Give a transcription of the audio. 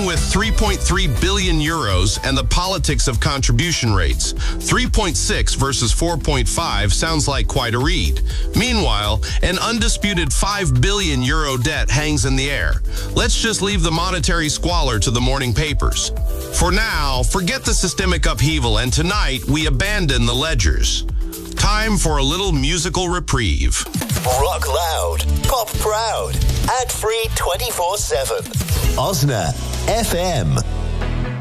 dealing with 3.3 billion euros and the politics of contribution rates. 3.6 versus 4.5 sounds like quite a read. Meanwhile, an undisputed 5 billion euro debt hangs in the air. Let's just leave the monetary squalor to the morning papers. For now, forget the systemic upheaval, and tonight we abandon the ledgers. Time for a little musical reprieve. Rock loud, pop proud, ad-free 24/7. Osna FM.